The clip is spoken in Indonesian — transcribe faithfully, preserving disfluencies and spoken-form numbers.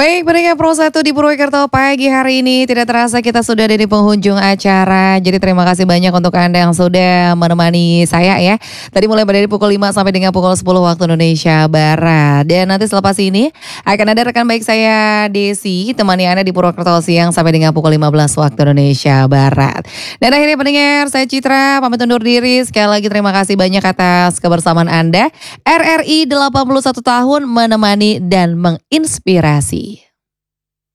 Baik, pendengar Pro satu di Purwokerto pagi hari ini tidak terasa kita sudah ada di penghujung acara. Jadi terima kasih banyak untuk Anda yang sudah menemani saya ya. Tadi mulai dari pukul lima sampai dengan pukul sepuluh waktu Indonesia Barat. Dan nanti selepas ini akan ada rekan baik saya Desi temani Anda di Purwokerto siang sampai dengan pukul lima belas waktu Indonesia Barat. Dan akhirnya pendengar, saya Citra pamit undur diri. Sekali lagi terima kasih banyak atas kebersamaan Anda. R R I delapan puluh satu tahun menemani dan menginspirasi.